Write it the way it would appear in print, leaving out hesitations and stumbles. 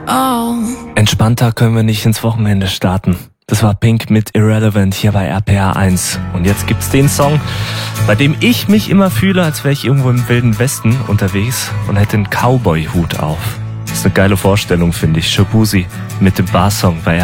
Entspannter können wir nicht ins Wochenende starten. Das war Pink mit Irrelevant hier bei RPR 1. Und jetzt gibt's den Song, bei dem ich mich immer fühle, als wäre ich irgendwo im Wilden Westen unterwegs und hätte einen Cowboy-Hut auf. Das ist eine geile Vorstellung, finde ich. Shaboozey mit dem Barsong bei